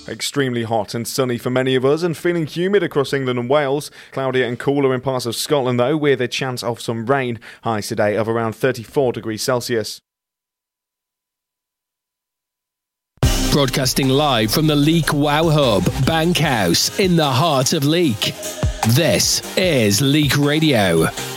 Extremely hot and sunny for many of us and feeling humid across England and Wales. Cloudier and cooler in parts of Scotland though, with a chance of some rain. Highs today of around 34 degrees Celsius. Broadcasting live from the Leek Wow Hub, Bankhouse, in the heart of Leek. This is Leek Radio.